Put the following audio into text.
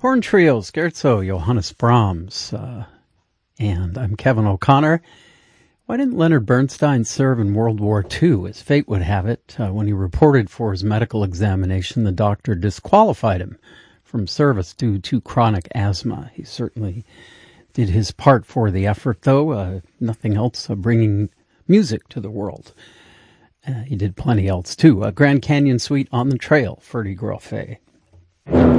Horn Trio, Scherzo, Johannes Brahms. And I'm Kevin O'Connor. Why didn't Leonard Bernstein serve in World War II? As fate would have it, when he reported for his medical examination, the doctor disqualified him from service due to chronic asthma. He certainly did his part for the effort, though. Nothing else, bringing music to the world. He did plenty else, too. Grand Canyon Suite on the Trail, Ferdy Grofé.